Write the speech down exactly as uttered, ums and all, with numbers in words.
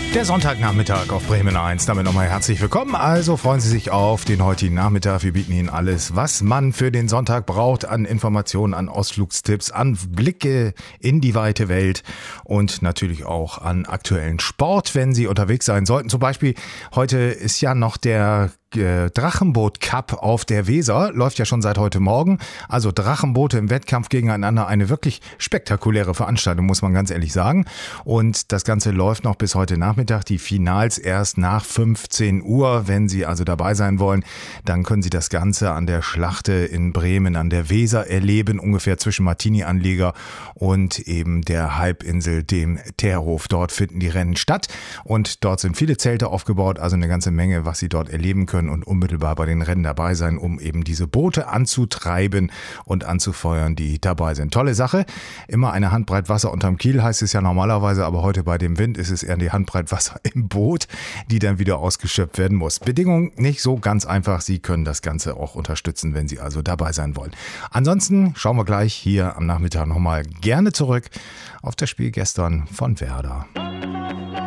Der Sonntagnachmittag auf Bremen eins. Damit nochmal herzlich willkommen. Also freuen Sie sich auf den heutigen Nachmittag. Wir bieten Ihnen alles, was man für den Sonntag braucht, an Informationen, an Ausflugstipps, an Blicke in die weite Welt und natürlich auch an aktuellen Sport, wenn Sie unterwegs sein sollten. Zum Beispiel heute ist ja noch der Drachenboot Cup auf der Weser, läuft ja schon seit heute Morgen. Also Drachenboote im Wettkampf gegeneinander, eine wirklich spektakuläre Veranstaltung, muss man ganz ehrlich sagen. Und das Ganze läuft noch bis heute Nachmittag. Die Finals erst nach fünfzehn Uhr. Wenn Sie also dabei sein wollen, dann können Sie das Ganze an der Schlachte in Bremen an der Weser erleben, ungefähr zwischen Martini-Anleger und eben der Halbinsel, dem Teerhof. Dort finden die Rennen statt und dort sind viele Zelte aufgebaut, also eine ganze Menge, was Sie dort erleben können und unmittelbar bei den Rennen dabei sein, um eben diese Boote anzutreiben und anzufeuern, die dabei sind. Tolle Sache. Immer eine Handbreit Wasser unterm Kiel heißt es ja normalerweise, aber heute bei dem Wind ist es eher die Handbreit Wasser im Boot, die dann wieder ausgeschöpft werden muss. Bedingung nicht so ganz einfach. Sie können das Ganze auch unterstützen, wenn Sie also dabei sein wollen. Ansonsten schauen wir gleich hier am Nachmittag nochmal gerne zurück auf das Spiel gestern von Werder.